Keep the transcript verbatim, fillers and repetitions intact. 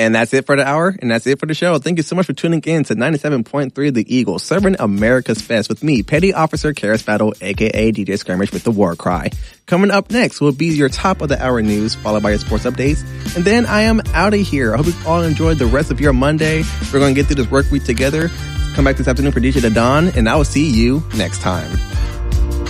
And that's it for the hour, and that's it for the show. Thank you so much for tuning in to ninety-seven point three The Eagle, serving America's best with me, Petty Officer Karis Battle, a k a. D J Skirmish with the War Cry. Coming up next will be your top of the hour news, followed by your sports updates. And then I am out of here. I hope you all enjoyed the rest of your Monday. We're going to get through this work week together. Come back this afternoon for D J The Dawn, and I will see you next time.